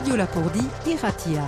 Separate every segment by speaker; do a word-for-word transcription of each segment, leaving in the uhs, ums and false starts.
Speaker 1: Radio Lapourdie et Ratia.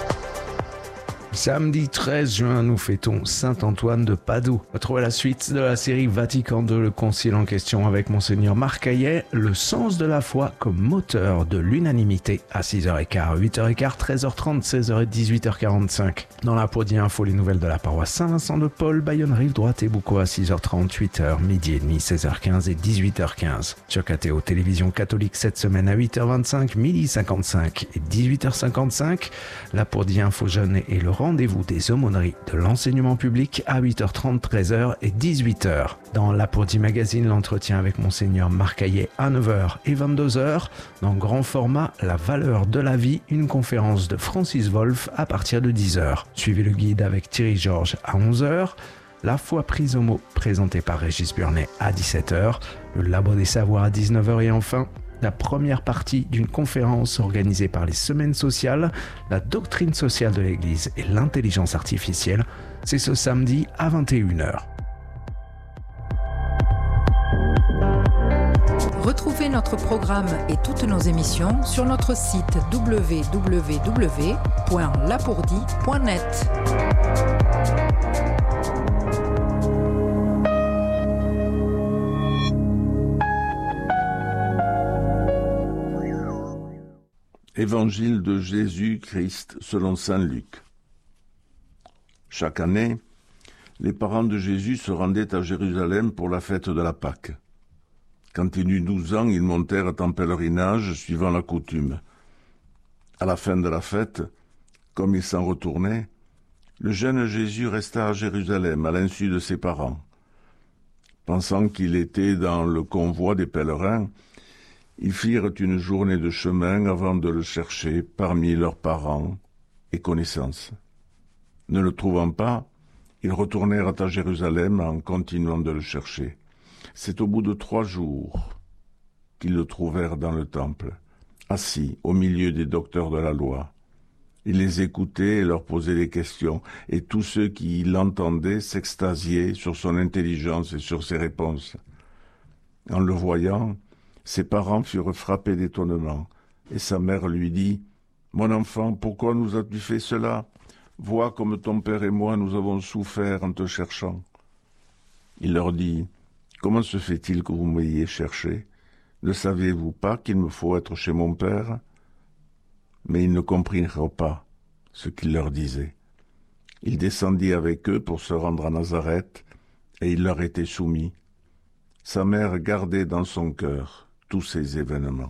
Speaker 2: Samedi treize juin, nous fêtons Saint-Antoine de Padoue. Retrouvez la suite de la série Vatican deux, le concile en question avec Monseigneur Marc Hayet, le sens de la foi comme moteur de l'unanimité à six heures quinze, huit heures quinze, treize heures trente, seize heures et dix-huit heures quarante-cinq. Dans la Lapourdie Info, les nouvelles de la paroisse Saint-Vincent de Paul, Bayonne Rive Droite et Boucau à six heures trente, huit heures, midi et demi, seize heures quinze et dix-huit heures quinze. Sur K T O Télévision catholique cette semaine à huit heures vingt-cinq, midi cinquante-cinq et dix-huit heures cinquante-cinq. La Lapourdie Info Jeune et le rendez-vous des aumôneries de l'enseignement public à huit heures trente, treize heures et dix-huit heures. Dans La Lapourdie Magazine, l'entretien avec Monseigneur Marc Hayet à neuf heures et vingt-deux heures. Dans grand format, La valeur de la vie, une conférence de Francis Wolff à partir de dix heures. Suivez le guide avec Thierry Georges à onze heures. La foi prise au mot, présentée par Régis Burnet à dix-sept heures. Le Labo des Savoirs à dix-neuf heures et enfin la première partie d'une conférence organisée par les Semaines sociales, la doctrine sociale de l'Église et l'intelligence artificielle. C'est ce samedi à vingt et une heures.
Speaker 1: Retrouvez notre programme et toutes nos émissions sur notre site w w w point lapourdie point net.
Speaker 3: Évangile de Jésus-Christ selon saint Luc. Chaque année, les parents de Jésus se rendaient à Jérusalem pour la fête de la Pâque. Quand il eut douze ans, ils montèrent en pèlerinage suivant la coutume. À la fin de la fête, comme ils s'en retournaient, le jeune Jésus resta à Jérusalem à l'insu de ses parents. Pensant qu'il était dans le convoi des pèlerins, ils firent une journée de chemin avant de le chercher parmi leurs parents et connaissances. Ne le trouvant pas, ils retournèrent à Jérusalem en continuant de le chercher. C'est au bout de trois jours qu'ils le trouvèrent dans le temple, assis au milieu des docteurs de la loi. Il les écoutait et leur posait des questions, et tous ceux qui l'entendaient s'extasiaient sur son intelligence et sur ses réponses. En le voyant, ses parents furent frappés d'étonnement, et sa mère lui dit « Mon enfant, pourquoi nous as-tu fait cela? Vois comme ton père et moi nous avons souffert en te cherchant. » Il leur dit « Comment se fait-il que vous m'ayez cherché? Ne saviez-vous pas qu'il me faut être chez mon père ?» Mais ils ne comprirent pas ce qu'il leur disait. Il descendit avec eux pour se rendre à Nazareth, et il leur était soumis. Sa mère gardait dans son cœur tous ces événements.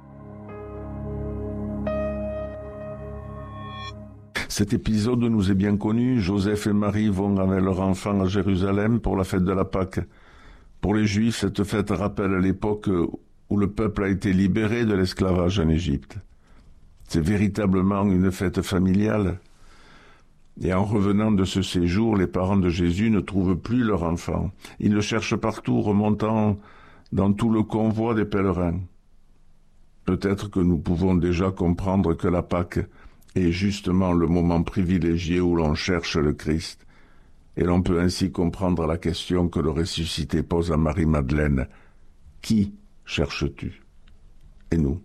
Speaker 3: Cet épisode nous est bien connu. Joseph et Marie vont avec leur enfant à Jérusalem pour la fête de la Pâque. Pour les Juifs, cette fête rappelle l'époque où le peuple a été libéré de l'esclavage en Égypte. C'est véritablement une fête familiale. Et en revenant de ce séjour, les parents de Jésus ne trouvent plus leur enfant. Ils le cherchent partout, remontant dans tout le convoi des pèlerins. Peut-être que nous pouvons déjà comprendre que la Pâque est justement le moment privilégié où l'on cherche le Christ, et l'on peut ainsi comprendre la question que le ressuscité pose à Marie-Madeleine. Qui cherches-tu? Et nous?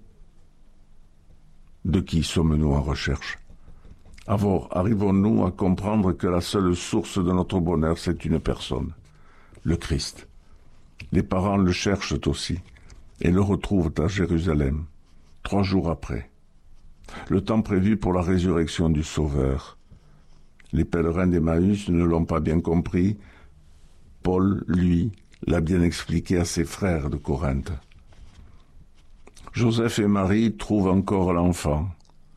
Speaker 3: De qui sommes-nous en recherche? Alors, arrivons-nous à comprendre que la seule source de notre bonheur, c'est une personne, le Christ. Les parents le cherchent aussi et le retrouvent à Jérusalem, trois jours après. Le temps prévu pour la résurrection du Sauveur. Les pèlerins d'Emmaüs ne l'ont pas bien compris. Paul, lui, l'a bien expliqué à ses frères de Corinthe. Joseph et Marie trouvent encore l'enfant.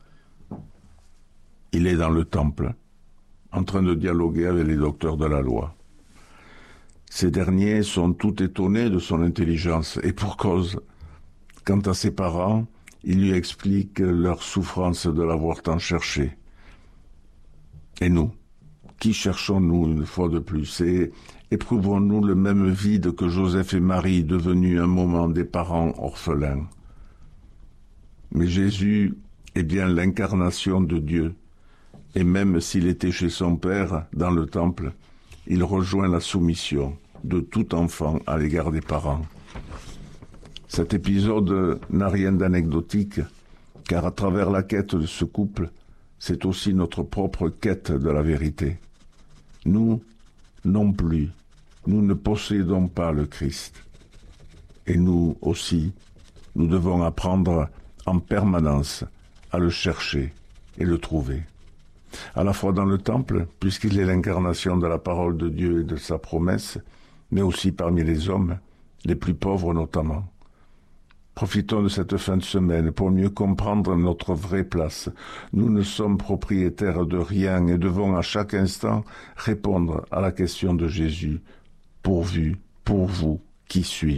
Speaker 3: Il est dans le temple, en train de dialoguer avec les docteurs de la loi. Ces derniers sont tout étonnés de son intelligence, et pour cause. Quant à ses parents, il lui explique leur souffrance de l'avoir tant cherché. Et nous, qui cherchons-nous une fois de plus, et éprouvons-nous le même vide que Joseph et Marie, devenus un moment des parents orphelins? Mais Jésus est bien l'incarnation de Dieu, et même s'il était chez son Père, dans le temple, il rejoint la soumission de tout enfant à l'égard des parents. Cet épisode n'a rien d'anecdotique, car à travers la quête de ce couple, c'est aussi notre propre quête de la vérité. Nous, non plus, nous ne possédons pas le Christ. Et nous aussi, nous devons apprendre en permanence à le chercher et le trouver. À la fois dans le temple, puisqu'il est l'incarnation de la parole de Dieu et de sa promesse, mais aussi parmi les hommes, les plus pauvres notamment. Profitons de cette fin de semaine pour mieux comprendre notre vraie place. Nous ne sommes propriétaires de rien et devons à chaque instant répondre à la question de Jésus. Pourvu, pour vous, qui suis-je ?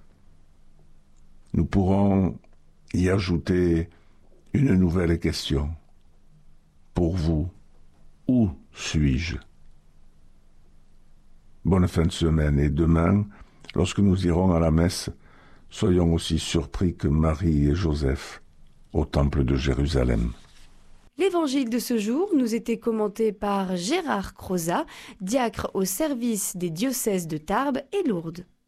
Speaker 3: Nous pourrons y ajouter une nouvelle question. Pour vous, où suis-je ? Bonne fin de semaine et demain, lorsque nous irons à la messe, soyons aussi surpris que Marie et Joseph au temple de Jérusalem.
Speaker 4: L'évangile de ce jour nous était commenté par Gérard Crozat, diacre au service des diocèses de Tarbes et Lourdes.